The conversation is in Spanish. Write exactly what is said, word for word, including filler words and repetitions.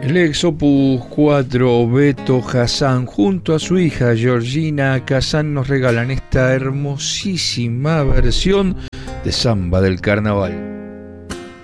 El ex Opus cuatro, Beto Hassán, junto a su hija Georgina Kazan, nos regalan esta hermosísima versión de Samba del Carnaval.